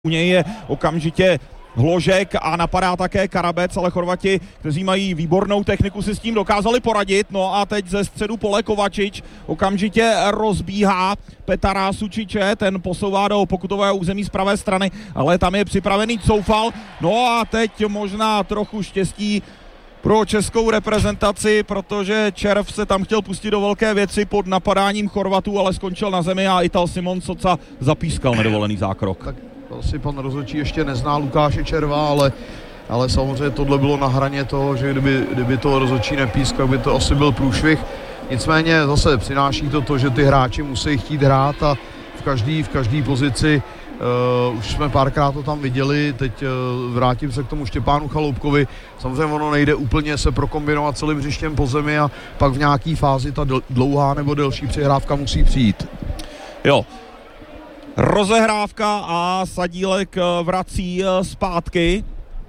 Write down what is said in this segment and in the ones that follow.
U něj je okamžitě Hložek a napadá také Karabec, ale Chorvati, kteří mají výbornou techniku, si s tím dokázali poradit. No a teď ze středu pole Kovačič okamžitě rozbíhá Petara Sučiče, ten posouvá do pokutového území z pravé strany, ale tam je připravený Coufal. No a teď možná trochu štěstí pro českou reprezentaci, protože Červ se tam chtěl pustit do velké věci pod napadáním Chorvatů, ale skončil na zemi a Ital Simon Soca zapískal nedovolený zákrok. Tak asi pan rozhodčí ještě nezná Lukáše Červa, ale samozřejmě tohle bylo na hraně toho, že kdyby to rozhodčí nepískal, by to asi byl průšvih. Nicméně zase přináší to, že ty hráči musí chtít hrát a v každé pozici. Už jsme párkrát to tam viděli, teď vrátím se k tomu Štěpánu Chaloupkovi. Samozřejmě ono nejde úplně se prokombinovat celým hřištěm po zemi a pak v nějaký fázi ta dlouhá nebo delší přihrávka musí přijít. Jo. Rozehrávka a Sadílek vrací zpátky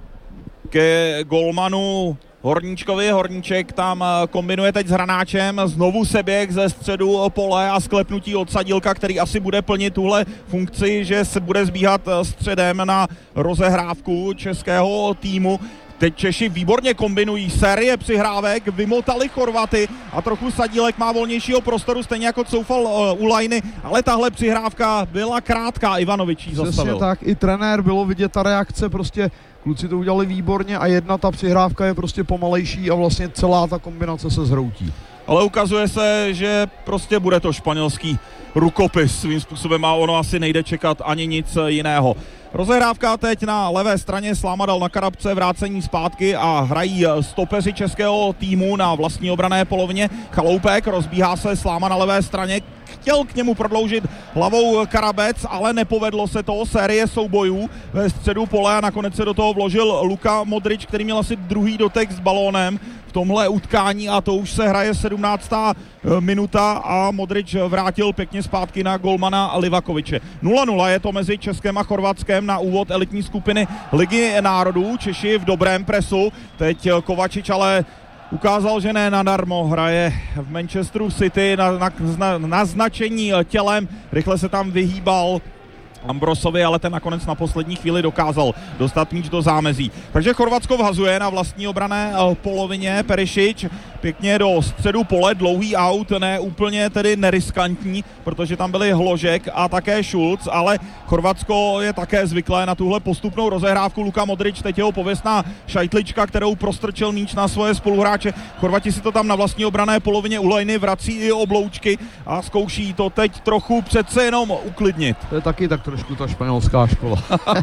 ke golmanu Horníčkovi. Horníček tam kombinuje teď s Hranáčem, znovu se běh ze středu pole a sklepnutí od Sadílka, který asi bude plnit tuhle funkci, že se bude zbíhat středem na rozehrávku českého týmu. Teď Češi výborně kombinují, série přihrávek, vymotali Chorvaty a trochu Sadílek má volnějšího prostoru, stejně jako Coufal u lajny, ale tahle přihrávka byla krátká, Ivanovič ji zastavil. Přesně tak, i trenér, bylo vidět ta reakce, prostě kluci to udělali výborně a jedna ta přihrávka je prostě pomalejší a vlastně celá ta kombinace se zhroutí. Ale ukazuje se, že prostě bude to španělský rukopis svým způsobem a ono asi nejde čekat ani nic jiného. Rozehrávka teď na levé straně, Sláma dal na Karabce, vrácení zpátky a hrají stopeři českého týmu na vlastní obranné polovině. Chaloupek, rozbíhá se, Sláma na levé straně, chtěl k němu prodloužit hlavou Karabec, ale nepovedlo se to, série soubojů ve středu pole a nakonec se do toho vložil Luka Modrič, který měl asi druhý dotek s balónem v tomhle utkání a to už se hraje 17. minuta a Modrič vrátil pěkně zpátky na golmana Livakoviče. 0-0 je to mezi Českem a Chorvatskem na úvod elitní skupiny Ligy národů. Češi v dobrém presu, teď Kovačič ale ukázal, že ne nadarmo, hraje v Manchesteru City na značení tělem, rychle se tam vyhýbal Ambrosovi, ale ten nakonec na poslední chvíli dokázal dostat míč do zámezí. Takže Chorvatsko vhazuje na vlastní obranné polovině, Perišič pěkně do středu pole, dlouhý aut, ne úplně tedy neriskantní, protože tam byli Hložek a také Šulc, ale Chorvatsko je také zvyklé na tuhle postupnou rozehrávku. Luka Modrič, teď jeho pověstná šajtlička, kterou prostrčil míč na svoje spoluhráče. Chorvati si to tam na vlastní obranné polovině u lajny vrací i obloučky a zkouší to teď trochu přece jenom uklidnit. To je taky tak trošku ta španělská škola.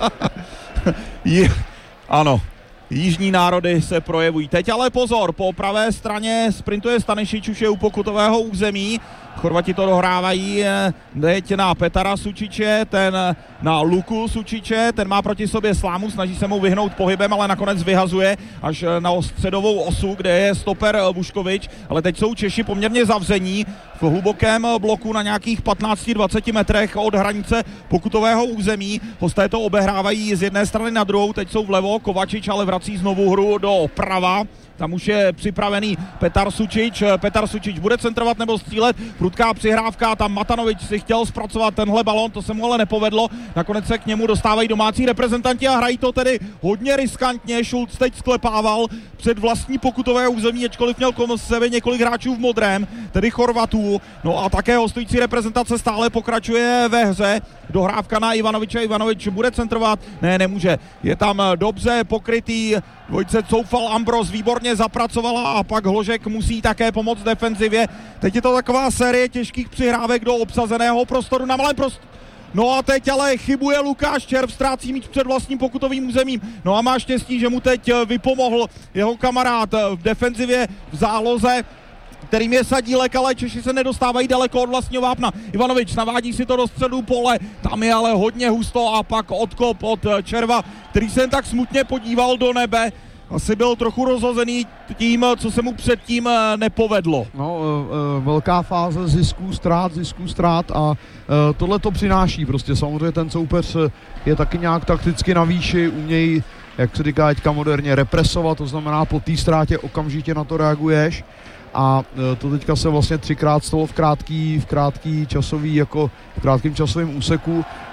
Ano. Jižní národy se projevují. Teď ale pozor, po pravé straně sprintuje Stanišič, už je u pokutového území. Chorvati to dohrávají teď na Petara Sučiče, ten na Luku Sučiče, ten má proti sobě Slámu, snaží se mu vyhnout pohybem, ale nakonec vyhazuje až na středovou osu, kde je stoper Vuškovič, ale teď jsou Češi poměrně zavření v hlubokém bloku na nějakých 15-20 metrech od hranice pokutového území. Hosté to obehrávají z jedné strany na druhou, teď jsou vlevo, Kovačič ale vrací znovu hru do prava. Tam už je připravený Petar Sučič. Petar Sučič bude centrovat nebo střílet. Prudká přihrávka, tam Matanovič si chtěl zpracovat tenhle balón, to se mu ale nepovedlo. Nakonec se k němu dostávají domácí reprezentanti a hrají to tedy hodně riskantně. Šulc teď sklepával před vlastní pokutové území, ačkoliv měl kolem sebe několik hráčů v modrém, tedy Chorvatů. No a také hostující reprezentace stále pokračuje ve hře. Dohrávka na Ivanoviče, Ivanovič bude centrovat, ne, nemůže. Je tam dobře pokrytý dvojice Coufal Ambros, výborně zapracovala a pak Hložek musí také pomoct defenzivě. Teď je to taková série těžkých přihrávek do obsazeného prostoru na malém prostoru. No a teď ale chybuje Lukáš Červ, ztrácí míč před vlastním pokutovým územím. No a má štěstí, že mu teď vypomohl jeho kamarád v defenzivě v záloze, kterým je Sadílek, ale Češi se nedostávají daleko od vlastního vápna. Ivanovič navádí si to do středu pole, tam je ale hodně husto a pak odkop od Červa, který se jen tak smutně podíval do nebe. Asi byl trochu rozhozený tím, co se mu předtím nepovedlo. No, velká fáze zisků, ztrát a tohle to přináší prostě. Samozřejmě ten soupeř je taky nějak takticky na výši, umějí, jak se říká teďka moderně, represovat, to znamená po té ztrátě okamžitě na to reaguješ. A to teďka se vlastně 3krát stalo v krátkém časovém úseku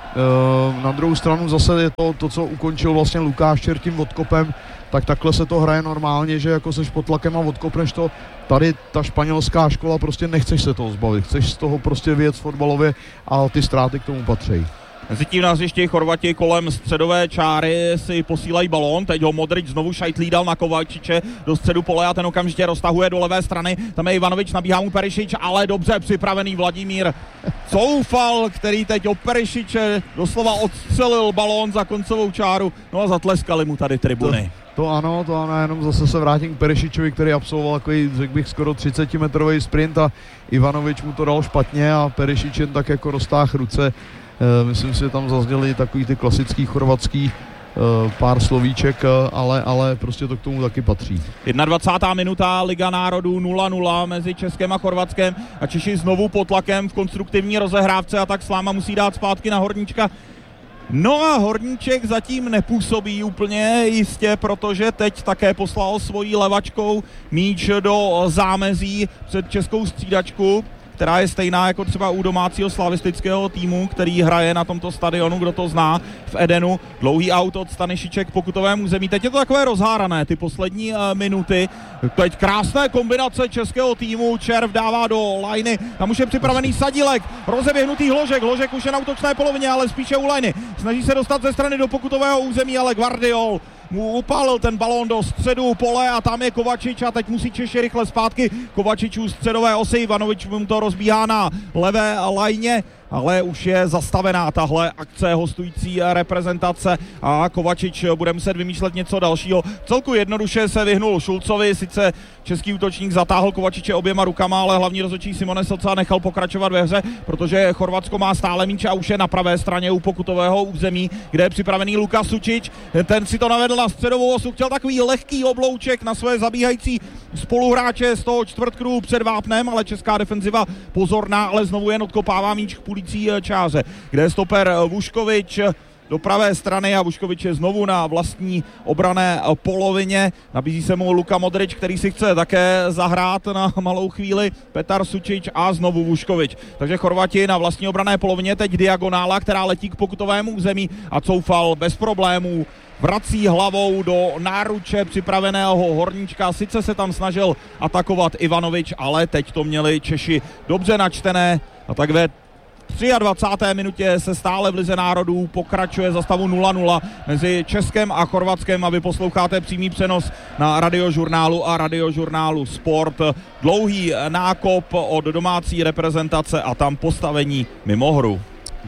Na druhou stranu zase je to, co ukončil vlastně Lukáš Čer tím odkopem, tak takhle se to hraje normálně, že jako seš pod tlakem a odkopneš to. Tady ta španělská škola, prostě nechceš se toho zbavit, chceš z toho prostě vyjet fotbalově a ty ztráty k tomu patří. Mezitím na hřišti Chorvati kolem středové čáry si posílají balón, teď ho Modrič znovu šajtlí, dal na Kovačiče do středu pole a ten okamžitě roztahuje do levé strany, tam je Ivanovič, nabíhá mu Perišič, ale dobře připravený Vladimír Coufal, který teď o Perišiče doslova odstřelil balón za koncovou čáru, no a zatleskali mu tady tribuny. To ano, jenom zase se vrátím k Perišičovi, který absolvoval takový, řekl bych, skoro 30-metrový sprint a Ivanovič mu to dal špatně a Perišič jen tak jako roztáhl ruce. Myslím si, že tam zazněli takový ty klasický chorvatský pár slovíček, ale prostě to k tomu taky patří. 21. minuta, Liga národů 0-0 mezi Českem a Chorvatskem a Češi znovu pod tlakem v konstruktivní rozehrávce a tak Sláma musí dát zpátky na Horníčka. No a Horníček zatím nepůsobí úplně jistě, protože teď také poslal svojí levačkou míč do zámezí před českou střídačku, která je stejná jako třeba u domácího slavistického týmu, který hraje na tomto stadionu, kdo to zná, v Edenu. Dlouhý aut od Stanišiče k pokutovému území. Teď je to takové rozhárané, ty poslední minuty. Teď krásné kombinace českého týmu, Červ dává do lajny, tam už je připravený Sadílek, rozeběhnutý Hložek už je na útočné polovině, ale spíše u lajny. Snaží se dostat ze strany do pokutového území, ale Guardiol mu upálil ten balón do středu pole a tam je Kovačič a teď musí Češi rychle zpátky. Kovačičů středové osy, Ivanovič mu to rozbíhá na levé lajně, ale už je zastavená tahle akce hostující reprezentace a Kovačič bude muset vymýšlet něco dalšího. Celku jednoduše se vyhnul Šulcovi, sice český útočník zatáhl Kovačiče oběma rukama, ale hlavní rozhodčí Simone Soca nechal pokračovat ve hře, protože Chorvatsko má stále míč a už je na pravé straně u pokutového území, kde je připravený Luka Sučič. Ten si to navedl na středovou osu, chtěl takový lehký oblouček na své zabíhající spoluhráče z toho čtvrtkruhu před vápnem, ale česká defenziva pozorná, ale znovu jen odkopává míč k půlící čáře, kde je stoper Vuškovič do pravé strany a Vuškovič je znovu na vlastní obranné polovině. Nabízí se mu Luka Modrič, který si chce také zahrát na malou chvíli. Petar Sučič a znovu Vuškovič. Takže Chorvati na vlastní obranné polovině, teď diagonála, která letí k pokutovému území a Coufal bez problémů vrací hlavou do náruče připraveného Horníčka. Sice se tam snažil atakovat Ivanovič, ale teď to měli Češi dobře načtené a tak ve 23. minutě se stále v Lize národů pokračuje za stavu 0-0 mezi Českem a Chorvatskem a vy posloucháte přímý přenos na Radiožurnálu a Radiožurnálu Sport. Dlouhý nákop od domácí reprezentace a tam postavení mimo hru.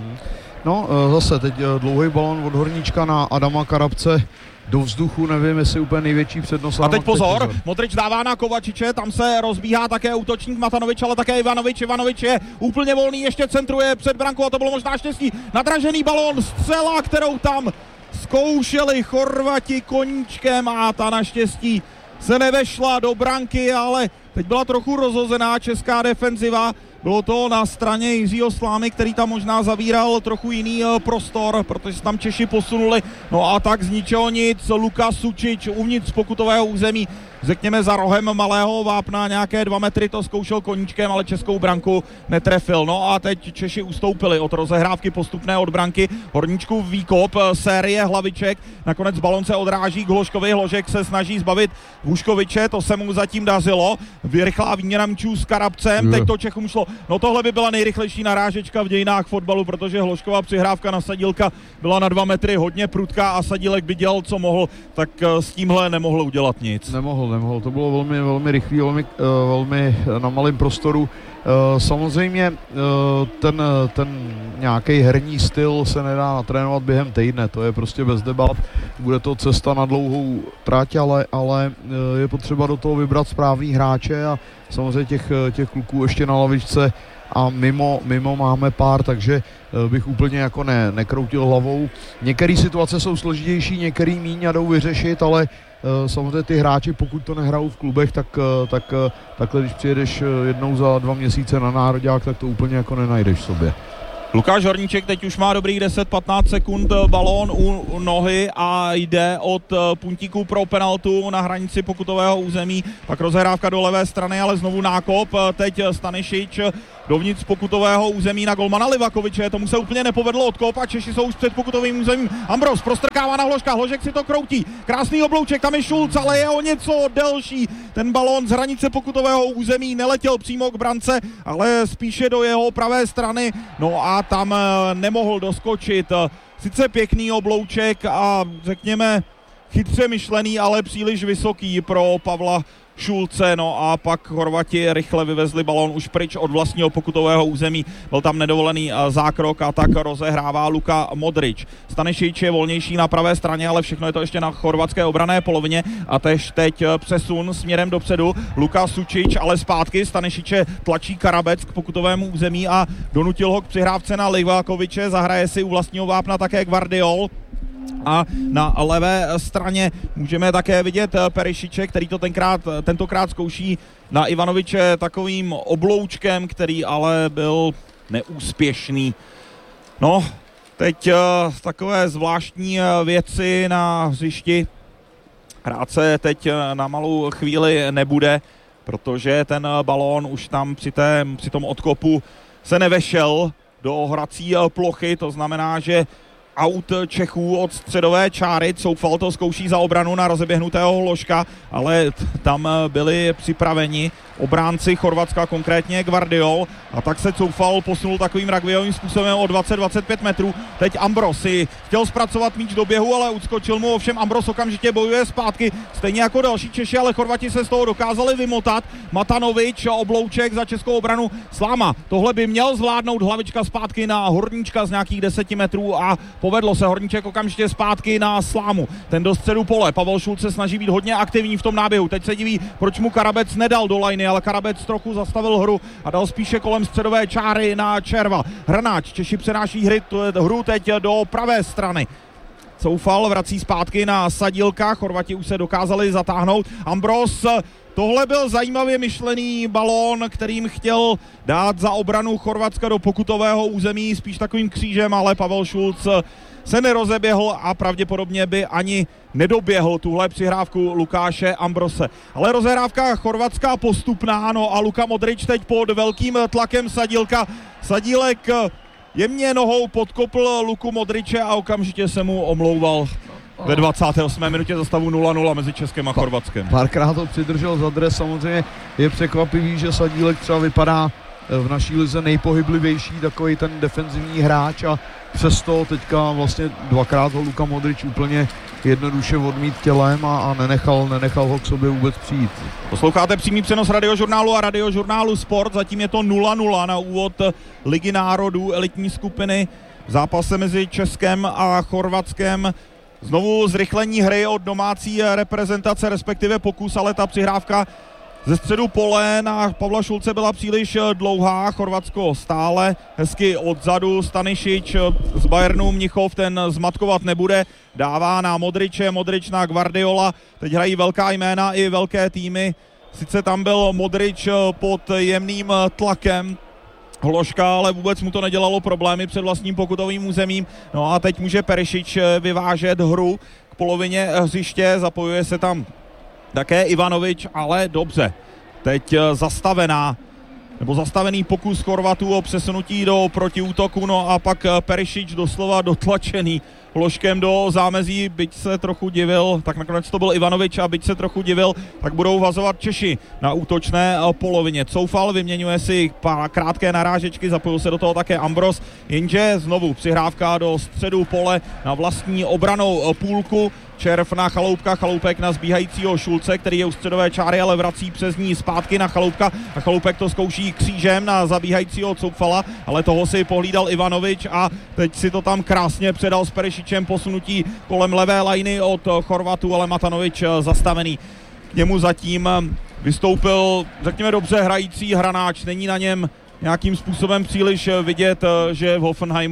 No zase teď dlouhý balon od Horníčka na Adama Karabce do vzduchu, nevím, jestli úplně největší přednost. A teď pozor, Modrič dává na Kovačiče, tam se rozbíhá také útočník Matanovič, ale také Ivanovič je úplně volný, ještě centruje před brankou a to bylo možná štěstí. Nadražený balón, střela, kterou tam zkoušeli Chorvati koníčkem a ta naštěstí se nevešla do branky, ale teď byla trochu rozhozená česká defenziva. Bylo to na straně Jiřího Slámy, který tam možná zavíral trochu jiný prostor, protože se tam Češi posunuli. No a tak z ničeho nic Luka Sučič uvnitř pokutového území, řekněme za rohem malého vápna, nějaké 2 metry to zkoušel koníčkem, ale českou branku netrefil. No a teď Češi ustoupili od rozehrávky postupné od branky. Horníčkův výkop, série hlaviček, nakonec balon se odráží k Hložkovi, Hložek se snaží zbavit Vuškoviče, to se mu zatím dařilo. Rychlá výměna míčů s Karabcem, teď to Čechům šlo. No tohle by byla nejrychlejší narážečka v dějinách fotbalu, protože Hložkova přihrávka na Sadílka byla na 2 metry hodně prudká a Sadílek by dělal, co mohl, tak s tímhle nemohl udělat nic. Nemohl, to bylo velmi rychlý, velmi na malém prostoru. Samozřejmě ten nějaký herní styl se nedá natrénovat během týdne, to je prostě bez debat, bude to cesta na dlouhou trať, ale je potřeba do toho vybrat správný hráče a samozřejmě těch kluků ještě na lavičce a mimo máme pár, takže bych úplně jako nekroutil hlavou. Některé situace jsou složitější, některé míň a jdou vyřešit, ale samozřejmě ty hráči, pokud to nehrajou v klubech, tak takhle, když přijedeš jednou za 2 měsíce na nároďák, tak to úplně jako nenajdeš v sobě. Lukáš Horníček teď už má dobrých 10-15 sekund balón u nohy a jde od puntíku pro penaltu na hranici pokutového území, pak rozehrávka do levé strany, ale znovu nákop, teď Stanišič dovnitř pokutového území na golmana Livakoviče, tomu se úplně nepovedlo odkop a Češi jsou už před pokutovým územím. Ambros prostrkává na Hložka, Hložek si to kroutí, krásný oblouček, tam je Šulc, ale je o něco delší. Ten balón z hranice pokutového území neletěl přímo k brance, ale spíše do jeho pravé strany, no a tam nemohl doskočit. Sice pěkný oblouček a řekněme chytře myšlený, ale příliš vysoký pro Pavla Šulce, no a pak Chorvati rychle vyvezli balón už pryč od vlastního pokutového území, byl tam nedovolený zákrok a tak rozehrává Luka Modrič. Stanišič je volnější na pravé straně, ale všechno je to ještě na chorvatské obranné polovině a teď přesun směrem dopředu, Luka Sučič, ale zpátky Stanišiče tlačí Karabec k pokutovému území a donutil ho k přihrávce na Livakoviče, zahraje si u vlastního vápna také Gvardiol. A na levé straně můžeme také vidět Perišiče, který to tentokrát zkouší na Ivanoviče takovým obloučkem, který ale byl neúspěšný. No, teď takové zvláštní věci na hřišti. Hrát se teď na malou chvíli nebude, protože ten balón už tam při tom odkopu se nevešel do hrací plochy, to znamená, že aut Čechů od středové čáry. Coufal to zkouší za obranu na rozeběhnutého Hložka, ale tam byli připraveni obránci Chorvatska, konkrétně Gvardiol, a tak se Coufal posunul takovým rugbyovým způsobem o 20-25 metrů. Teď Ambros si chtěl zpracovat míč do běhu, ale uskočil mu, ovšem Ambros okamžitě bojuje zpátky, stejně jako další Češi, ale Chorvati se z toho dokázali vymotat. Matanovič, oblouček za českou obranu, Sláma. Tohle by měl zvládnout, hlavička zpátky na Horníčka z nějakých 10 metrů a povedlo se. Horníček okamžitě zpátky na Slámu. Ten do středu pole. Pavel Šulc se snaží být hodně aktivní v tom náběhu. Teď se diví, proč mu Karabec nedal do lajny, ale Karabec trochu zastavil hru a dal spíše kolem středové čáry na Červa. Hranáč, Češi přenáší hru teď do pravé strany. Coufal vrací zpátky na Sadílka, Chorvati už se dokázali zatáhnout. Ambros, tohle byl zajímavě myšlený balón, kterým chtěl dát za obranu Chorvatska do pokutového území, spíš takovým křížem, ale Pavel Šulc se nerozeběhl a pravděpodobně by ani nedoběhl tuhle přihrávku Lukáše Ambrose. Ale rozehrávka chorvatská postupná, no a Luka Modrič teď pod velkým tlakem Sadílka. Sadílek jemně nohou podkopl Luku Modriče a okamžitě se mu omlouval. Ve 28. minutě za stavu 0-0 mezi Českem a Chorvatskem. Párkrát to přidržel za dres, samozřejmě je překvapivý, že Sadílek třeba vypadá v naší lize nejpohyblivější, takový ten defenzivní hráč, a přesto teďka vlastně dvakrát ho Luka Modrič úplně jednoduše odmít tělem a nenechal ho k sobě vůbec přijít. Posloucháte přímý přenos Radiožurnálu a Radiožurnálu Sport, zatím je to 0-0 na úvod Ligy národů elitní skupiny v zápase mezi Českem a Chorvatskem. Znovu zrychlení hry od domácí reprezentace, respektive pokus, ale ta přihrávka ze středu pole na Pavla Šulce byla příliš dlouhá. Chorvatsko stále hezky odzadu. Stanišič z Bayernu Mnichov, ten zmatkovat nebude. Dává na Modriče, Modrič na Gvardiola. Teď hrají velká jména i velké týmy. Sice tam byl Modrič pod jemným tlakem Hložka, ale vůbec mu to nedělalo problémy před vlastním pokutovým územím. No a teď může Perišič vyvážet hru k polovině hřiště, zapojuje se tam také Ivanovič, ale dobře. Teď zastavený pokus Chorvatů o přesunutí do protiútoku, no a pak Perišič doslova dotlačený Hložkem do zámezí, byť se trochu divil, tak nakonec to byl Ivanovič a byť se trochu divil, tak budou vazovat Češi na útočné polovině. Coufal vyměňuje si krátké narážečky, zapojil se do toho také Ambros, jenže znovu přihrávka do středu pole na vlastní obranou půlku. Červ na Chaloupka, Chaloupek na zbíhajícího Šulce, který je u středové čáry, ale vrací přes ní zpátky na Chaloupka a Chaloupek to zkouší křížem na zabíhajícího Coufala, ale toho si pohlídal Ivanovič a teď si to tam krásně předal s Perišičem, posunutí kolem levé lajny od Chorvatů, ale Matanovič zastavený. K němu zatím vystoupil, řekněme, dobře hrající Hranáč, není na něm nějakým způsobem příliš vidět, že v Hoffenheimu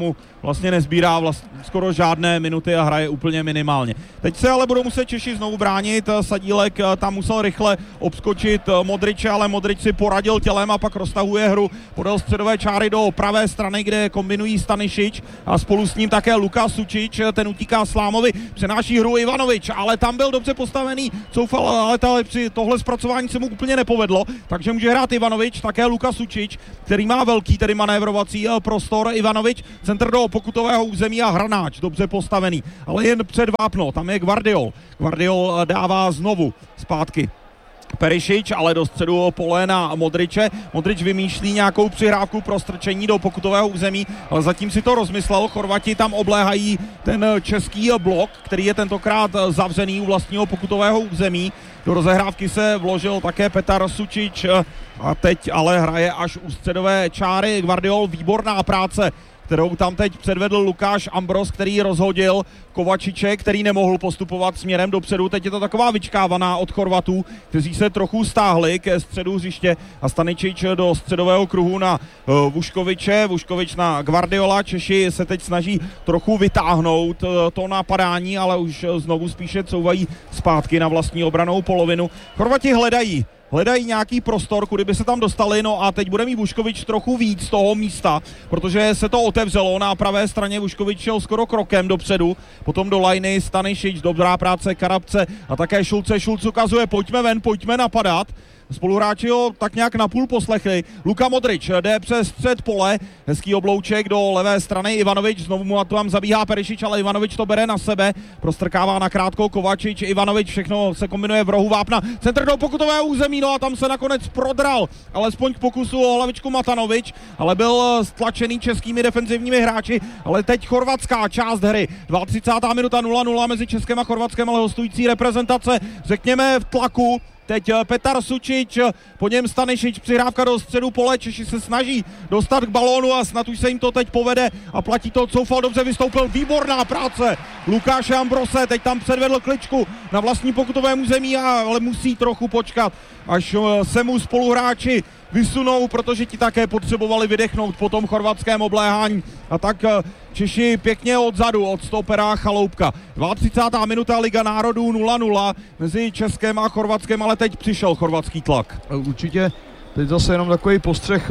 vlastně nezbírá skoro žádné minuty a hraje úplně minimálně. Teď se ale budou muset Češi znovu bránit, Sadílek tam musel rychle obskočit Modriče, ale Modrič si poradil tělem a pak roztahuje hru podél středové čáry do pravé strany, kde kombinují Stanišič a spolu s ním také Luka Sučič, ten utíká Slámovi, přenáší hru Ivanovič, ale tam byl dobře postavený Coufal, ale při tohle zpracování se mu úplně nepovedlo, takže může hrát Ivanovič, také Luka Sučič, který má velký tedy manévrovací prostor. Ivanovič, centr do pokutového území a Hranáč, dobře postavený, ale jen před vápno, tam je Gvardiol. Gvardiol dává znovu zpátky Perišič, ale do středu pole na Modriče. Modrič vymýšlí nějakou přihrávku pro strčení do pokutového území, ale zatím si to rozmyslel. Chorvati tam obléhají ten český blok, který je tentokrát zavřený u vlastního pokutového území. Do rozehrávky se vložil také Petar Sučič a teď ale hraje až u středové čáry. Gvardiol, výborná práce, kterou tam teď předvedl Lukáš Ambros, který rozhodil Kovačiče, který nemohl postupovat směrem dopředu. Teď je to taková vyčkávaná od Chorvatů, kteří se trochu stáhli ke středu hřiště a Staničič do středového kruhu na Vuškoviče, Vuškovič na Gvardiola. Češi se teď snaží trochu vytáhnout to napadání, ale už znovu spíše couvají zpátky na vlastní obrannou polovinu. Chorvati hledají nějaký prostor, kudy by se tam dostali, no a teď bude mít Vuškovič trochu víc z toho místa, protože se to otevřelo na pravé straně. Vuškovič šel skoro krokem dopředu, potom do lajny Stanišič, dobrá práce Karabce a také Šulce. Šulc ukazuje, pojďme ven, pojďme napadat. Spoluhráči ho tak nějak napůl poslechli. Luka Modrič jde přes střed pole, hezký oblouček do levé strany, Ivanovič, znovu mu tam zabíhá Perišič, ale Ivanovič to bere na sebe, prostrkává na krátkou Kovačič, Ivanovič, všechno se kombinuje v rohu vápna, centr do pokutového území, no a tam se nakonec prodral, alespoň k pokusu o hlavičku Matanovič, ale byl stlačený českými defenzivními hráči, ale teď chorvatská část hry, 32. minuta 0-0 mezi Českem a Chorvatskem, ale hostující reprezentace, řekněme v tlaku. Teď Petar Sučič, po něm Stanišič, přihrávka do středu pole, Češi se snaží dostat k balónu a snad už se jim to teď povede a platí to. Coufal dobře vystoupil, výborná práce Lukáše Ambrose, teď tam předvedl kličku na vlastní pokutovém území, ale musí trochu počkat, až se mu spoluhráči vysunou, protože ti také potřebovali vydechnout po tom chorvatském obléhání. A tak Češi pěkně odzadu od stopera Chaloupka. 32. minuta, Liga národů 0-0 mezi Českem a Chorvatskem, ale teď přišel chorvatský tlak. Určitě teď zase jenom takový postřeh,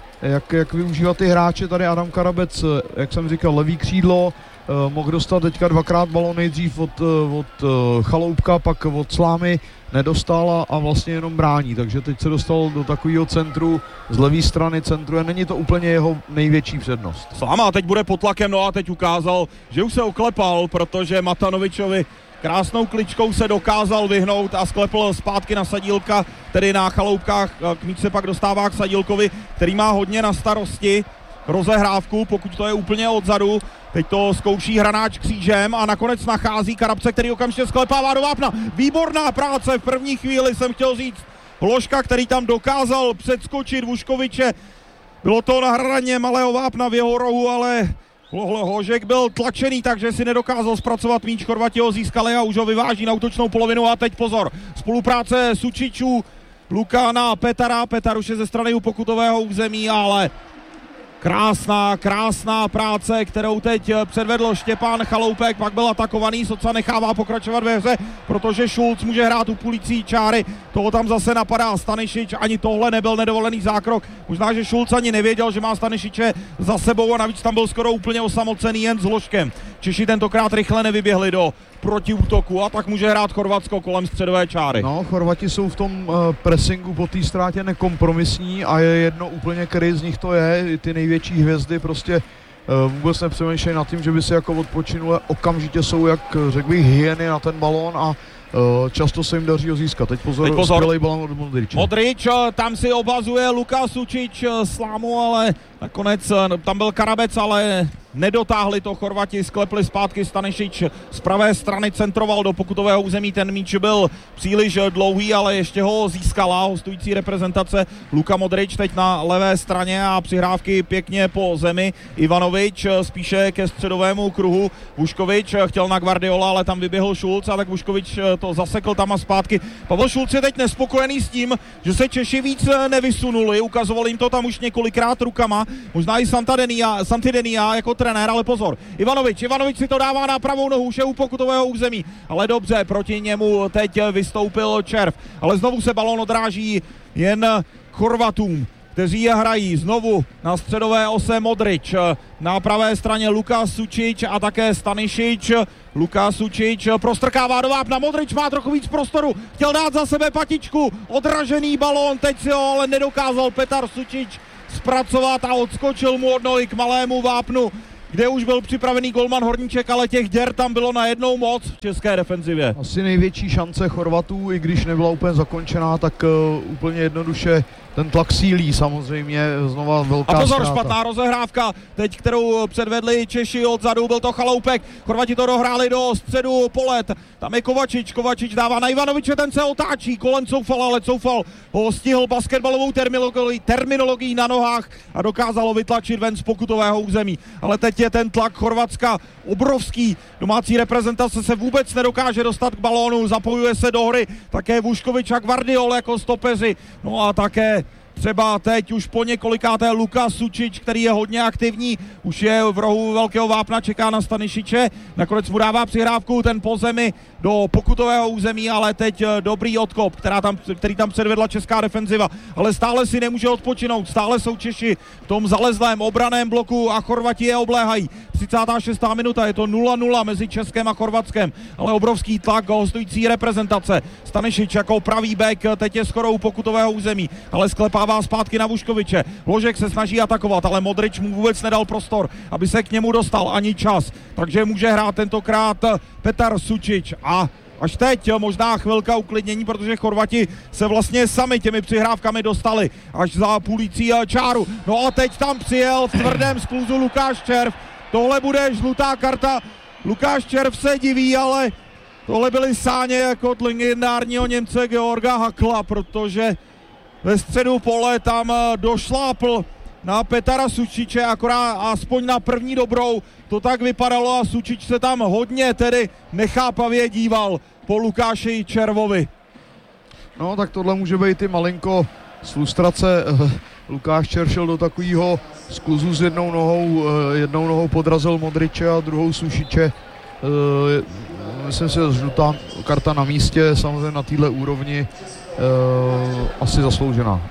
jak využívat ty hráče. Tady Adam Karabec, jak jsem říkal, levý křídlo, mohl dostat teďka dvakrát balón, nejdřív od Chaloupka, pak od Slámy, nedostal a vlastně jenom brání, takže teď se dostal do takového centru, z levé strany centruje, není to úplně jeho největší přednost. Sláma teď bude pod tlakem, no a teď ukázal, že už se oklepal, protože Matanovičovi krásnou kličkou se dokázal vyhnout a sklepl zpátky na Sadílka, tedy na Chaloupkách, míč se pak dostává k Sadílkovi, který má hodně na starosti rozehrávku, pokud to je úplně odzadu. Teď to zkouší Hranáč křížem a nakonec nachází Karabce, který okamžitě sklepává do vápna. Výborná práce v první chvíli, jsem chtěl říct. Hložka, který tam dokázal předskočit Vuškoviče. Bylo to na hraně malého vápna v jeho rohu, ale Hložek byl tlačený, takže si nedokázal zpracovat míč. Chorvati ho získali a už ho vyváží na útočnou polovinu a teď pozor. Spolupráce Sučičů, Luka na Petara. Petar už je ze strany u pokutového území, ale krásná práce, kterou teď předvedl Štěpán Chaloupek, pak byl atakovaný, Soca nechává pokračovat ve hře, protože Šulc může hrát u půlící čáry, toho tam zase napadá Stanišič, ani tohle nebyl nedovolený zákrok, možná, že Šulc ani nevěděl, že má Stanišiče za sebou a navíc tam byl skoro úplně osamocený jen s Hložkem. Češi tentokrát rychle nevyběhli do protiútoku a tak může hrát Chorvatsko kolem středové čáry. No, Chorvati jsou v tom pressingu po té ztrátě nekompromisní a je jedno úplně, který z nich to je, ty největší hvězdy prostě vůbec nepřemýšlejí nad tím, že by si jako odpočinuli, okamžitě jsou, jak řekl bych, hyeny na ten balón a často se jim daří ho získat. Teď pozor. Skvělej balón od Modriče. Modrič, tam si obazuje Luka Sučič Slámu, ale nakonec tam byl Karabec, ale nedotáhli to Chorvati, sklepli zpátky Stanišič z pravé strany, centroval do pokutového území, ten míč byl příliš dlouhý, ale ještě ho získala hostující reprezentace. Luka Modrič teď na levé straně a přihrávky pěkně po zemi. Ivanovič spíše ke středovému kruhu. Vuškovič chtěl na Gvardiola, ale tam vyběhl Šulc a tak Vuškovič to zasekl tam a zpátky. Pavel Šulc je teď nespokojený s tím, že se Češi víc nevysunuli, ukazovali jim to tam už několikrát rukama, možná i Santidenia jako trenér, ale pozor, Ivanovič si to dává na pravou nohu, už je u pokutového území, ale dobře, proti němu teď vystoupil Červ, ale znovu se balón odráží jen Chorvatům, kteří je hrají znovu na středové ose Modrič, na pravé straně Lukas Sučić a také Stanišić. Lukas Sučić prostrkává do vápna, Modrič má trochu víc prostoru, chtěl dát za sebe patičku, odražený balón, teď si ho ale nedokázal Petar Sučić zpracovat a odskočil mu od nohy k malému vápnu, kde už byl připravený golman Horníček, ale těch děr tam bylo najednou moc v české defenzivě. Asi největší šance Chorvatů, i když nebyla úplně zakončená, tak úplně jednoduše ten tlak sílí samozřejmě, znova velká a pozor, ztráta. Špatná rozehrávka, teď kterou předvedli Češi odzadu, byl to Chaloupek, Chorvati to dohráli do středu pole, tam je Kovačič dává na Ivanoviče, ten se otáčí, kolem Coufal, ale Coufal ho stihl basketbalovou terminologií na nohách a dokázal ho vytlačit ven z pokutového území. Ale teď je ten tlak Chorvatska obrovský, domácí reprezentace se vůbec nedokáže dostat k balónu, zapojuje se do hry také Vuškovič a Gvardiol jako stopeři, no a také třeba teď už po několikáté Lukas Sučić, který je hodně aktivní, už je v rohu velkého vápna, čeká na Stanišiče, nakonec mu dává přihrávku ten po zemi do pokutového území, ale teď dobrý odkop, který tam předvedla česká defenziva, ale stále si nemůže odpočinout, stále jsou Češi v tom zalezlém obraném bloku a Chorvati je obléhají. 36. minuta, je to 0-0 mezi Českem a Chorvatskem, ale obrovský tlak hostující reprezentace. Stanišić jako pravý bek, teď je skoro u pokutového území, ale sklepává zpátky na Vuškoviče. Hložek se snaží atakovat, ale Modrič mu vůbec nedal prostor, aby se k němu dostal, ani čas. Takže může hrát tentokrát Petar Sučić a až teď možná chvilka uklidnění, protože Chorvati se vlastně sami těmi přihrávkami dostali až za půlící čáru. No a teď tam přijel v tvrdém skluzu Lukáš Červ. Tohle bude žlutá karta. Lukáš Červ se diví, ale tohle byly sáně jako od legendárního Němce Georga Hakla, protože ve středu pole tam došlápl na Petara Sučiče, akorát aspoň na první dobrou to tak vypadalo a Sučić se tam hodně tedy nechápavě díval po Lukáši Červovi. No tak tohle může být i malinko z frustrace. Lukáš Červ šel do takového skluzu s jednou nohou podrazil Modriče a druhou Sušiče. Myslím si, že žlutá karta na místě, samozřejmě na téhle úrovni asi zasloužená.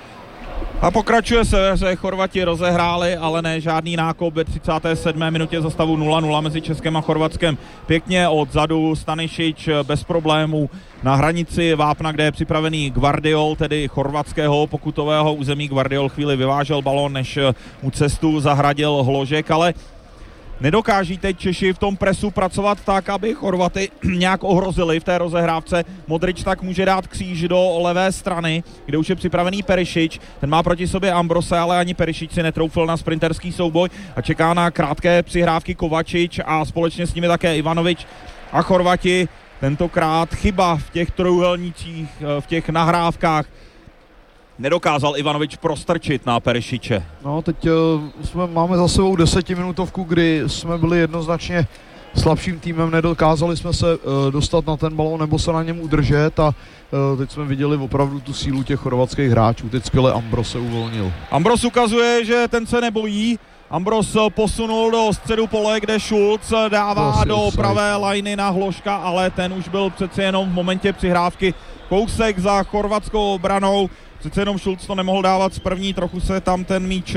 A pokračuje se, Chorvati rozehráli, ale ne žádný nákop ve 37. minutě za stavu 0-0 mezi Českem a Chorvatskem. Pěkně odzadu Stanišić bez problémů na hranici vápna, kde je připravený Gvardiol, tedy chorvatského pokutového území. Gvardiol chvíli vyvážel balón, než mu cestu zahradil Hložek, ale nedokáží teď Češi v tom presu pracovat tak, aby Chorvaty nějak ohrozili v té rozehrávce. Modrič tak může dát kříž do levé strany, kde už je připravený Perišić. Ten má proti sobě Ambrose, ale ani Perišić si netroufl na sprinterský souboj a čeká na krátké přihrávky Kovačič a společně s nimi také Ivanovič a Chorvati. Tentokrát chyba v těch trojúhelnících, v těch nahrávkách. Nedokázal Ivanovič prostrčit na Perišiče. No teď máme za sebou 10minutovku, kdy jsme byli jednoznačně slabším týmem, nedokázali jsme se dostat na ten balón nebo se na něm udržet a teď jsme viděli opravdu tu sílu těch chorvatských hráčů. Teď skvěle Ambros se uvolnil. Ambros ukazuje, že ten se nebojí. Ambros posunul do středu pole, kde Schulz dává do pravé lajny na Hložka, ale ten už byl přece jenom v momentě přihrávky kousek za chorvatskou obranou. Přece jenom Schulz to nemohl dávat z první, trochu se tam ten míč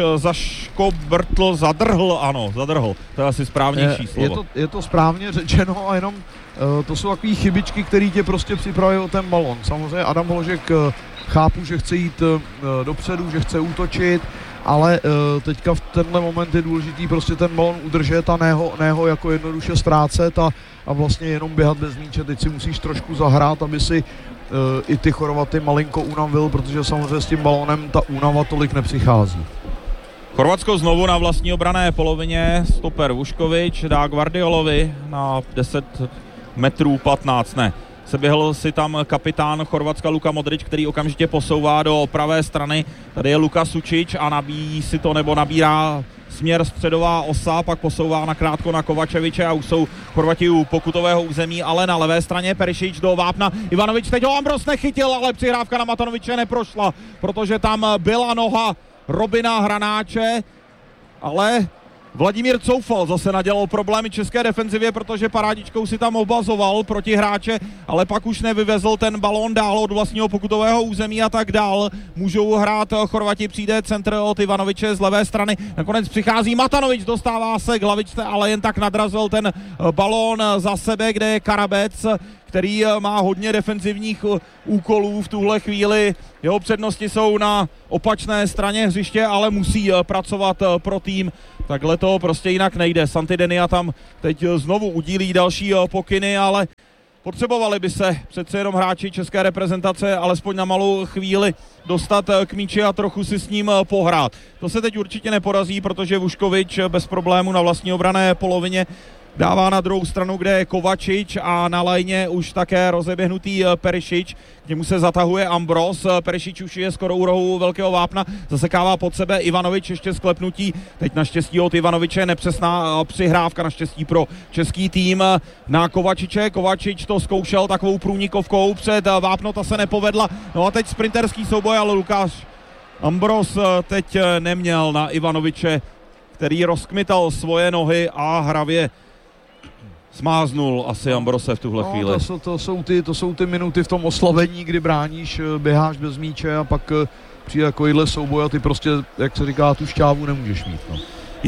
zadrhl. To je asi správnější slovo. Je to správně řečeno a jenom to jsou takové chybičky, které tě prostě připraví o ten balon. Samozřejmě Adam Hložek chápu, že chce jít dopředu, že chce útočit, ale teďka v tenhle moment je důležitý prostě ten balon udržet a ne ho jako jednoduše ztrácet a vlastně jenom běhat bez míče. Teď si musíš trošku zahrát, aby si i ty Chorvaty malinko unavil, protože samozřejmě s tím balónem ta únava tolik nepřichází. Chorvatsko znovu na vlastní obranné polovině, stoper Vuškovič dá Gvardiolovi na 10 metrů 15, ne. Seběhl si tam kapitán Chorvatska Luka Modrič, který okamžitě posouvá do pravé strany. Tady je Lukas Sučić a nabíjí si to nebo nabírá směr středová osa, pak posouvá nakrátko na Kovačeviče a už jsou Chorvati u pokutového území, ale na levé straně Perišić do vápna. Ivanovič teď ho Ambros nechytil, ale přihrávka na Matanoviče neprošla, protože tam byla noha Robina Hranáče ale Vladimír Coufal zase nadělal problémy české defenzivě, protože parádičkou si tam obazoval proti hráče, ale pak už nevyvezl ten balón dál od vlastního pokutového území a tak dál. Můžou hrát Chorvati, přijde centr od Ivanoviče z levé strany. Nakonec přichází Matanovič, dostává se k hlavičce, ale jen tak nadrazil ten balón za sebe, kde je Karabec, který má hodně defenzivních úkolů v tuhle chvíli. Jeho přednosti jsou na opačné straně hřiště, ale musí pracovat pro tým. Takhle to prostě jinak nejde. Santidenia tam teď znovu udílí další pokyny, ale potřebovali by se přece jenom hráči české reprezentace alespoň na malou chvíli dostat k míči a trochu si s ním pohrát. To se teď určitě nepodaří, protože Vuškovič bez problému na vlastní obranné polovině dává na druhou stranu, kde je Kovačič a na lajně už také rozeběhnutý Perišič. K němu se zatahuje Ambros. Perišič už je skoro u rohu velkého vápna. Zasekává pod sebe Ivanovič, ještě sklepnutí. Teď naštěstí od Ivanoviče nepřesná přihrávka, naštěstí pro český tým na Kovačiče. Kovačič to zkoušel takovou průnikovkou před vápno, ta se nepovedla. No a teď sprinterský souboj, ale Lukáš Ambros teď neměl na Ivanoviče, který rozkmital svoje nohy a hravě smáznul asi Ambrose v tuhle chvíli. To jsou ty minuty v tom oslavení, kdy bráníš, běháš bez míče a pak přijde takovýhle souboj a ty prostě, jak se říká, tu šťávu nemůžeš mít. No.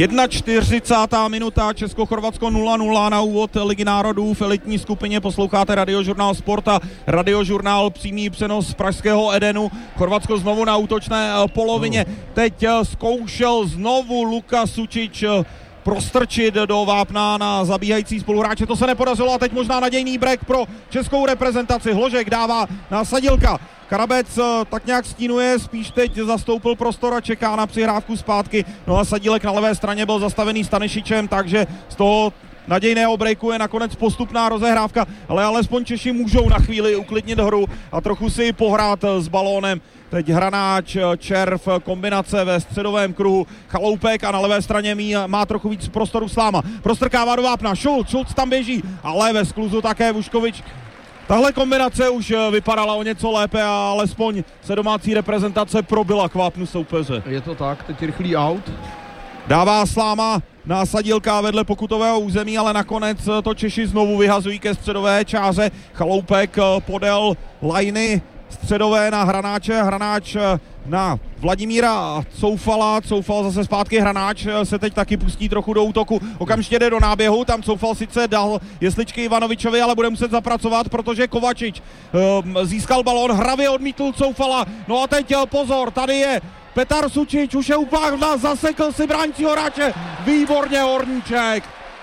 41. minuta, Česko-Chorvatsko 0-0 na úvod Ligy národů v elitní skupině. Posloucháte Radiožurnál Sport a Radiožurnál přímý přenos z pražského Edenu. Chorvatsko znovu na útočné polovině. Teď zkoušel znovu Luka Sučič prostrčit do vápna na zabíhající spoluhráče. To se nepodařilo a teď možná nadějný break pro českou reprezentaci. Hložek dává na Sadilka. Karabec tak nějak stínuje, spíš teď zastoupil prostor a čeká na přihrávku zpátky. No a Sadílek na levé straně byl zastavený Stanišičem, takže z toho nadějného breaku je nakonec postupná rozehrávka, ale alespoň Češi můžou na chvíli uklidnit hru a trochu si pohrát s balónem. Teď Hranáč, Červ, kombinace ve středovém kruhu, Chaloupek a na levé straně má trochu víc prostoru Sláma. Prostrkává do vápna, Šulc tam běží, ale ve skluzu také Vuškovič. Tahle kombinace už vypadala o něco lépe a alespoň se domácí reprezentace probila k vápnu soupeře. Je to tak, teď rychlý out. Dává Sláma na Sadílka vedle pokutového území, ale nakonec to Češi znovu vyhazují ke středové čáře. Chaloupek podél lajny středové na Hranáče, Hranáč na Vladimíra Coufala, Coufal zase zpátky, Hranáč se teď taky pustí trochu do útoku, okamžitě jde do náběhu, tam Coufal sice dal jesličky Ivanovičovi, ale bude muset zapracovat, protože Kovačič získal balón, hravě odmítl Coufala, no a teď pozor, tady je Petar Sučič, už je úplně zasekl si bránícího hráče, výborně Horníček,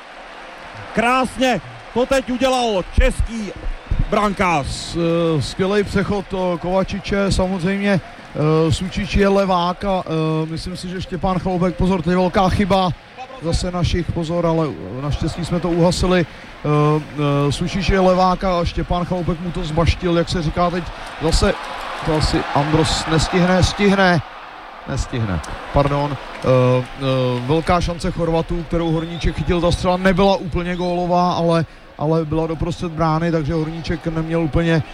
krásně to teď udělal český brankář. Skvělý přechod Kovačiče, samozřejmě Sučič je levák a myslím si, že Štěpán Chaloupek, pozor, to je velká chyba zase našich, pozor, ale naštěstí jsme to uhasili. Sučič je levák a Štěpán Chaloupek mu to zbaštil, jak se říká teď, zase to asi Ambros nestihne. Pardon. Velká šance Chorvatů, kterou Horníček chytil, ta střela nebyla úplně gólová, ale byla doprostřed brány, takže Horníček neměl úplně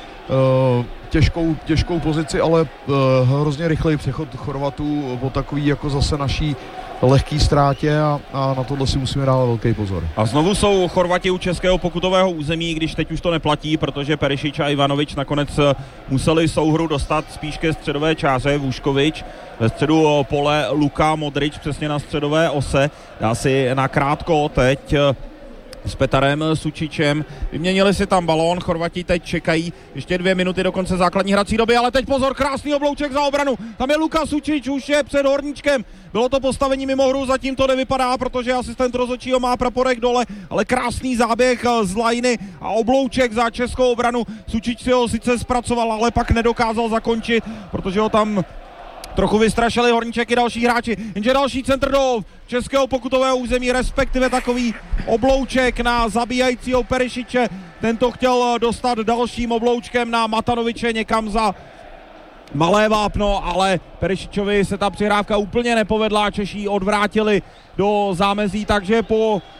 těžkou pozici, ale hrozně rychlej přechod Chorvatů po takový jako zase naší lehký ztrátě a na tohle si musíme dávat velký pozor. A znovu jsou Chorvati u českého pokutového území, když teď už to neplatí, protože Perišič a Ivanovič nakonec museli souhru dostat spíš ke středové čáře. Vuškovič ve středu pole, Luka Modrič přesně na středové ose, dá si nakrátko teď s Petarem Sučičem. Vyměnili si tam balón, Chorvati teď čekají ještě 2 minuty do konce základní hrací doby, ale teď pozor, krásný oblouček za obranu. Tam je Luka Sučič, už je před Horníčkem. Bylo to postavení mimo hru, zatím to nevypadá, protože asistent rozhodčího má praporek dole, ale krásný záběh z lajny a oblouček za českou obranu. Sučič si ho sice zpracoval, ale pak nedokázal zakončit, protože ho tam trochu vystrašili Horníček i další hráči, jenže další centr do českého pokutového území, respektive takový oblouček na zabíjajícího Perišiče. Tento chtěl dostat dalším obloučkem na Matanoviče někam za malé vápno, ale Perišičovi se ta přihrávka úplně nepovedla, Češi odvrátili do zámezí, takže po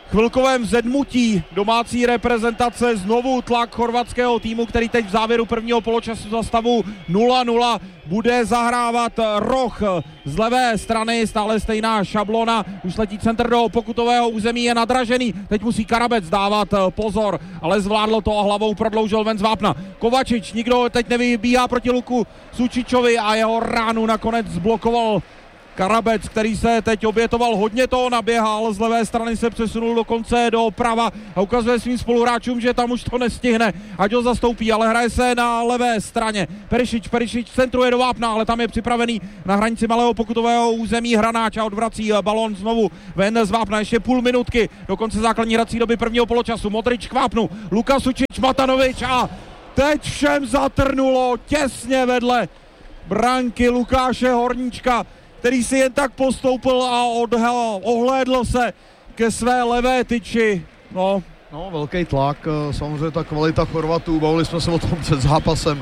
chvilkovém zedmutí domácí reprezentace, znovu tlak chorvatského týmu, který teď v závěru prvního poločasu za stavu 0-0 bude zahrávat roh z levé strany, stále stejná šablona, už letí centr do pokutového území, je nadražený, teď musí Karabec dávat pozor, ale zvládlo to a hlavou prodloužil ven z vápna. Kovačič, nikdo teď nevybíhá proti Luku Sučičovi a jeho ránu nakonec zblokoval Karabec, který se teď obětoval, hodně toho naběhal, z levé strany se přesunul dokonce doprava a ukazuje svým spoluhráčům, že tam už to nestihne, ať ho zastoupí, ale hraje se na levé straně. Perišič centruje do vápna, ale tam je připravený na hranici malého pokutového území Hranáč a odvrací balón znovu ven z vápna, ještě půl minutky do konce základní hrací doby prvního poločasu. Modrič k vápnu, Luka Sučič, Matanovič a teď všem zatrnulo těsně vedle branky Lukáše Horníčka, který si jen tak postoupil a ohlédl se ke své levé tyči. No, velký tlak, samozřejmě ta kvalita Chorvatů, bavili jsme se o tom před zápasem,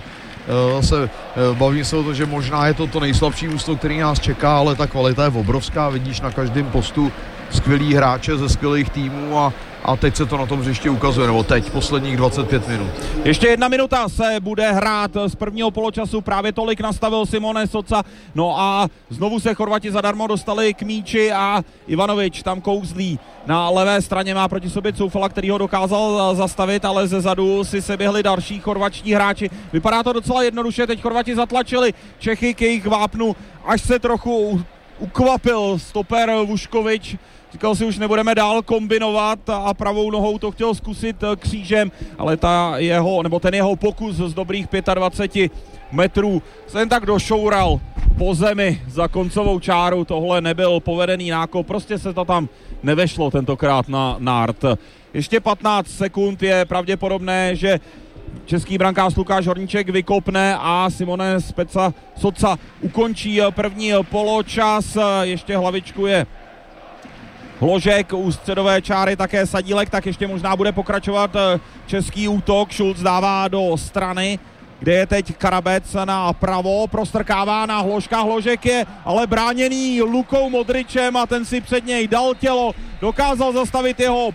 bavím se o to, že možná je to nejslabší ústo, který nás čeká, ale ta kvalita je obrovská, vidíš na každém postu skvělý hráče ze skvělých týmů a teď se to na tom hřišti ukazuje, nebo teď, posledních 25 minut. Ještě 1 minuta se bude hrát z prvního poločasu, právě tolik nastavil Simone Soca, no a znovu se Chorvati zadarmo dostali k míči a Ivanovič tam kouzlí. Na levé straně má proti sobě Coufala, který ho dokázal zastavit, ale ze zadu si se běhli další chorvačtí hráči. Vypadá to docela jednoduše, teď Chorvati zatlačili Čechy k jejich vápnu, až se trochu ukvapil stoper Vuškovič. Říkal si, už nebudeme dál kombinovat a pravou nohou to chtěl zkusit křížem, ale ten jeho pokus z dobrých 25 metrů se jen tak došoural po zemi za koncovou čáru. Tohle nebyl povedený nákop, prostě se to tam nevešlo tentokrát na nárt. Ještě 15 sekund, je pravděpodobné, že český brankář Lukáš Horníček vykopne a Simone Soca ukončí první poločas. Ještě hlavičku je Hložek, u středové čáry také Sadílek, tak ještě možná bude pokračovat český útok. Šulc dává do strany, kde je teď Karabec na pravo, prostrkává na Hložka, Hložek je ale bráněný Lukou Modričem a ten si před něj dal tělo, dokázal zastavit jeho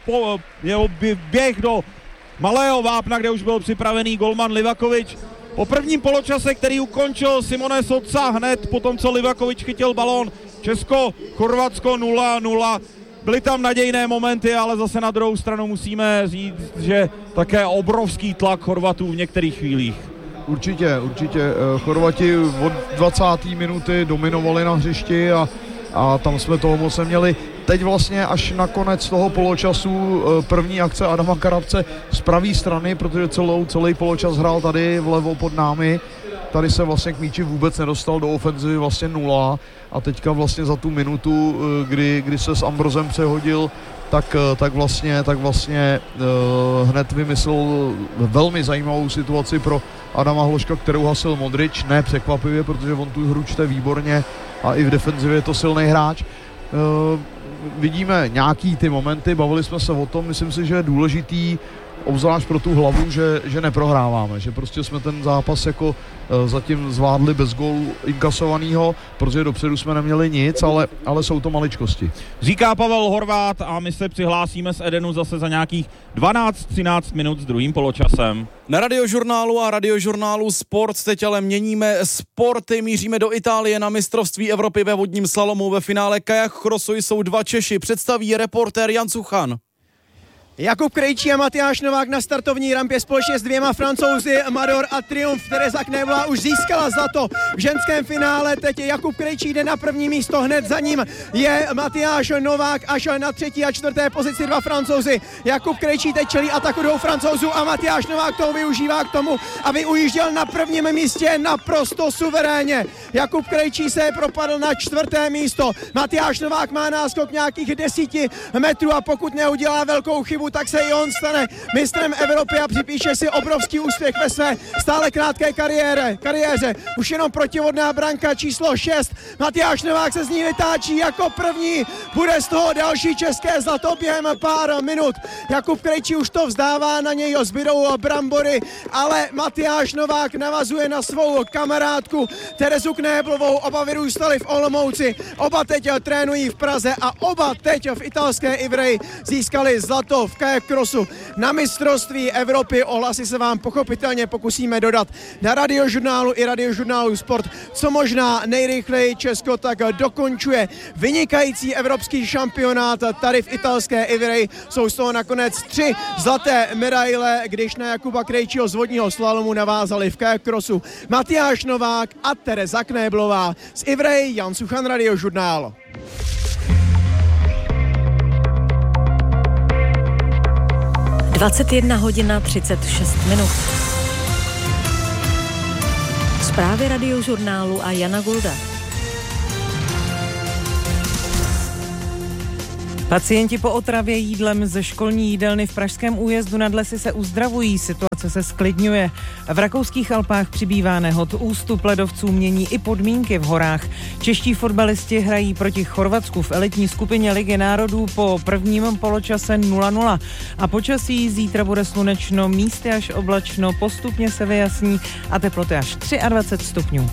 běh do malého vápna, kde už byl připravený golman Livakovič. Po prvním poločase, který ukončil Simone Soca hned po tom, co Livakovič chytil balón, Česko-Chorvatsko 0-0. Byly tam nadějné momenty, ale zase na druhou stranu musíme říct, že také obrovský tlak Chorvatů v některých chvílích. Určitě. Chorvati od 20. minuty dominovali na hřišti a tam jsme toho moc neměli. Teď vlastně až na konec toho poločasu první akce Adama Karabce z pravé strany, protože celý poločas hrál tady vlevo pod námi. Tady se vlastně k míči vůbec nedostal, do ofenzivy vlastně 0 a teďka vlastně za tu minutu, kdy se s Ambrozem přehodil, tak vlastně hned vymyslel velmi zajímavou situaci pro Adama Hložka, kterou hasil Modrič, ne překvapivě, protože on tu hru čte výborně a i v defenzivě je to silný hráč. Vidíme nějaký ty momenty, bavili jsme se o tom, myslím si, že je důležitý, obzvlášť pro tu hlavu, že neprohráváme, že prostě jsme ten zápas jako zatím zvládli bez gólu inkasovanýho, protože dopředu jsme neměli nic, ale jsou to maličkosti. Říká Pavel Horvát a my se přihlásíme z Edenu zase za nějakých 12-13 minut s druhým poločasem. Na Radiožurnálu a Radiožurnálu Sport teď ale měníme sporty, míříme do Itálie na mistrovství Evropy ve vodním slalomu. Ve finále kajak crossu jsou 2 Češi, představí reportér Jan Suchan. Jakub Krejčí a Matyáš Novák na startovní rampě společně s 2 Francouzi, Mador a Triumf. Tereza Kneblová už získala zlato v ženském finále, teď Jakub Krejčí jde na první místo, hned za ním je Matyáš Novák, až na 3. a 4. pozici 2 Francouzi. Jakub Krejčí teď čelí ataku 2 Francouzů a Matyáš Novák toho využívá k tomu, aby ujížděl na prvním místě naprosto suverénně. Jakub Krejčí se propadl na 4. místo, Matyáš Novák má náskok nějakých 10 metrů a pokud neudělá velkou chybu, roku, tak se i on stane mistrem Evropy a připíše si obrovský úspěch ve své stále krátké kariéře. Už jenom protivodná branka číslo 6. Matyáš Novák se z ní vytáčí jako první. Bude z toho další české zlato během pár minut. Jakub Krejčí už to vzdává, na něj zbydou brambory, ale Matyáš Novák navazuje na svou kamarádku Terezu Knéblovou. Oba vyrůstali v Olomouci, oba teď trénují v Praze a oba teď v italské Ivreji získali zlato v kajak crossu na mistrovství Evropy. Ohlasy se vám pochopitelně pokusíme dodat na Radiožurnálu i Radiožurnálu Sport. Co možná nejrychleji Česko tak dokončuje vynikající evropský šampionát tady v italské Ivreji. Jsou z toho nakonec 3 zlaté medaile, když na Jakuba Krejčího z vodního slalomu navázali v kajak crossu Matyáš Novák a Tereza Knéblová. Z Ivreji Jan Suchan, Radiožurnál. Dvacet 21:36. Zprávy Radiožurnálu a Jana Gulda. Pacienti po otravě jídlem ze školní jídelny v pražském Újezdu nad Lesy se uzdravují, situace se zklidňuje. V rakouských Alpách přibývá nehod, ústup ledovců mění i podmínky v horách. Čeští fotbalisti hrají proti Chorvatsku v elitní skupině Ligy národů po prvním poločase 0-0. A počasí zítra bude slunečno, místy až oblačno, postupně se vyjasní a teploty až 23 stupňů.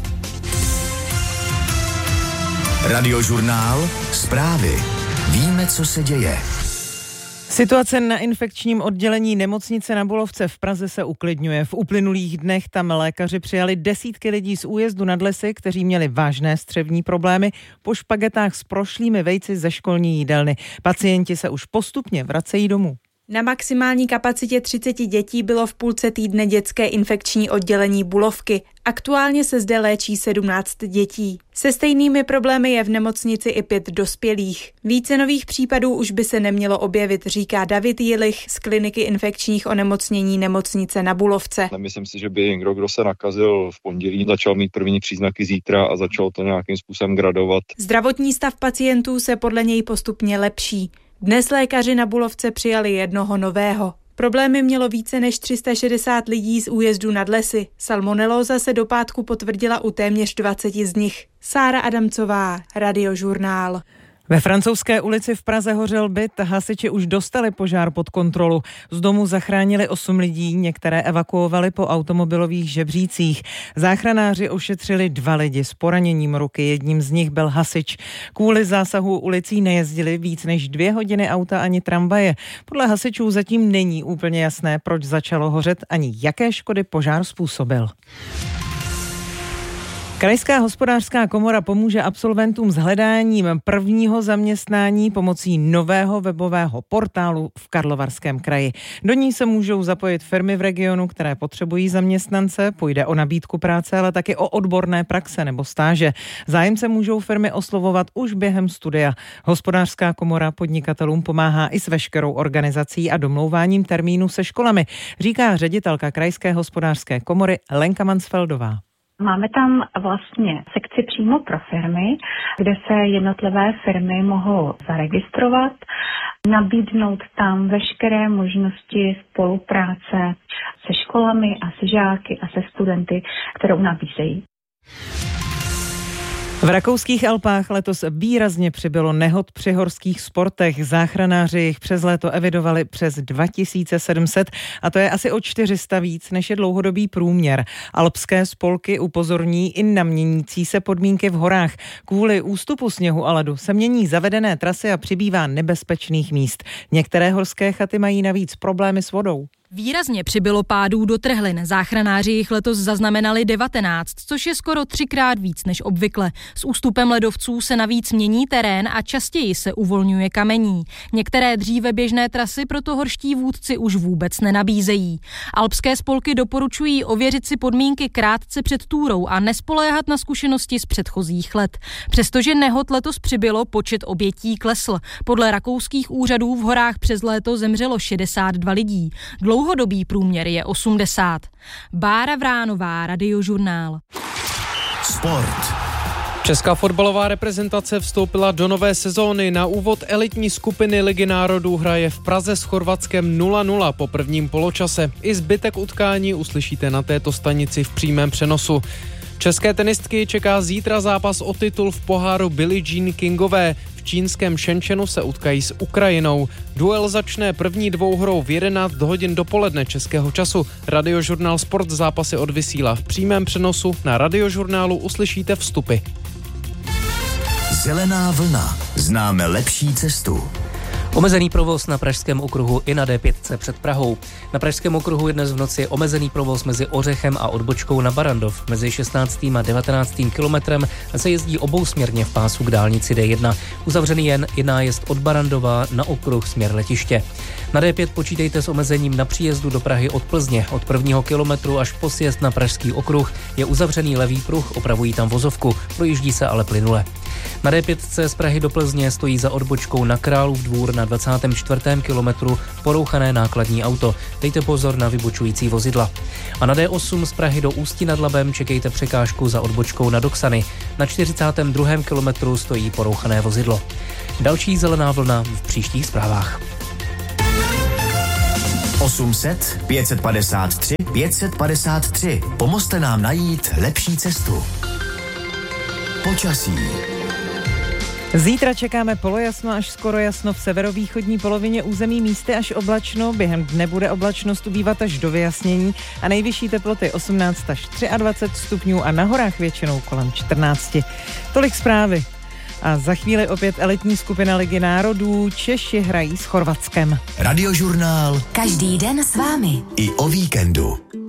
Radiožurnál, zprávy. Víme, co se děje. Situace na infekčním oddělení nemocnice na Bulovce v Praze se uklidňuje. V uplynulých dnech tam lékaři přijali desítky lidí z Újezdu nad Lesy, kteří měli vážné střevní problémy po špagetách s prošlými vejci ze školní jídelny. Pacienti se už postupně vracejí domů. Na maximální kapacitě 30 dětí bylo v půlce týdne dětské infekční oddělení Bulovky. Aktuálně se zde léčí 17 dětí. Se stejnými problémy je v nemocnici i 5 dospělých. Více nových případů už by se nemělo objevit, říká David Jilich z kliniky infekčních onemocnění nemocnice na Bulovce. Nemyslím si, že by někdo, kdo se nakazil v pondělí, začal mít první příznaky zítra a začal to nějakým způsobem gradovat. Zdravotní stav pacientů se podle něj postupně lepší. Dnes lékaři na Bulovce přijali jednoho nového. Problémy mělo více než 360 lidí z Újezdu nad Lesy. Salmonelóza se do pátku potvrdila u téměř 20 z nich. Sára Adamcová, Radiožurnál. Ve Francouzské ulici v Praze hořel byt, hasiči už dostali požár pod kontrolu. Z domu zachránili 8 lidí, některé evakuovali po automobilových žebřících. Záchranáři ošetřili 2 lidi s poraněním ruky, jedním z nich byl hasič. Kvůli zásahu ulicí nejezdili víc než 2 hodiny auta ani tramvaje. Podle hasičů zatím není úplně jasné, proč začalo hořet ani jaké škody požár způsobil. Krajská hospodářská komora pomůže absolventům s hledáním prvního zaměstnání pomocí nového webového portálu v Karlovarském kraji. Do ní se můžou zapojit firmy v regionu, které potřebují zaměstnance, půjde o nabídku práce, ale taky o odborné praxe nebo stáže. Zájemce můžou firmy oslovovat už během studia. Hospodářská komora podnikatelům pomáhá i s veškerou organizací a domlouváním termínu se školami, říká ředitelka Krajské hospodářské komory Lenka Mansfeldová. Máme tam vlastně sekci přímo pro firmy, kde se jednotlivé firmy mohou zaregistrovat, nabídnout tam veškeré možnosti spolupráce se školami a se žáky a se studenty, kterou nabízejí. V rakouských Alpách letos výrazně přibylo nehod při horských sportech. Záchranáři jich přes léto evidovali přes 2700 a to je asi o 400 víc, než je dlouhodobý průměr. Alpské spolky upozorní i na měnící se podmínky v horách. Kvůli ústupu sněhu a ledu se mění zavedené trasy a přibývá nebezpečných míst. Některé horské chaty mají navíc problémy s vodou. Výrazně přibylo pádů do trhlin. Záchranáři jich letos zaznamenali 19, což je skoro 3krát víc než obvykle. S ústupem ledovců se navíc mění terén a častěji se uvolňuje kamení. Některé dříve běžné trasy proto horští vůdci už vůbec nenabízejí. Alpské spolky doporučují ověřit si podmínky krátce před túrou a nespoléhat na zkušenosti z předchozích let. Přestože nehod letos přibylo, počet obětí klesl. Podle rakouských úřadů v horách přes léto zemřelo 62 lidí. Dlouhodobý průměr je 80. Bára Vránová, Radiožurnál. Sport. Česká fotbalová reprezentace vstoupila do nové sezóny. Na úvod elitní skupiny Ligy národů hraje v Praze s Chorvatskem 0-0 po prvním poločase. I zbytek utkání uslyšíte na této stanici v přímém přenosu. České tenistky čeká zítra zápas o titul v poháru Billie Jean Kingové. V čínském Shenzhenu se utkají s Ukrajinou. Duel začne první dvouhrou v 11 hodin dopoledne českého času. Radiožurnál Sport zápasy odvysílá v přímém přenosu. Na Radiožurnálu uslyšíte vstupy. Zelená vlna. Známe lepší cestu. Omezený provoz na Pražském okruhu i na D5 před Prahou. Na Pražském okruhu je dnes v noci omezený provoz mezi Ořechem a odbočkou na Barandov. Mezi 16. a 19. kilometrem se jezdí obousměrně v pásu k dálnici D1. Uzavřený je nájezd od Barandova na okruh směr letiště. Na D5 počítejte s omezením na příjezdu do Prahy od Plzně. Od 1. kilometru až po sjezd na Pražský okruh je uzavřený levý pruh, opravují tam vozovku, projíždí se ale plynule. Na D5 z Prahy do Plzně stojí za odbočkou na Králův Dvůr na 24. kilometru porouchané nákladní auto. Dejte pozor na vybočující vozidla. A na D8 z Prahy do Ústí nad Labem čekejte překážku za odbočkou na Doksany. Na 42. kilometru stojí porouchané vozidlo. Další zelená vlna v příštích zprávách. 800 553 553. Pomozte nám najít lepší cestu. Počasí. Zítra čekáme polojasno až skoro jasno v severovýchodní polovině území, místy až oblačno. Během dne bude oblačnost ubývat až do vyjasnění a nejvyšší teploty 18 až 23 stupňů a na horách většinou kolem 14. Tolik zprávy. A za chvíli opět elitní skupina Ligy národů. Češi hrají s Chorvatskem. Radiožurnál. Každý den s vámi. I o víkendu.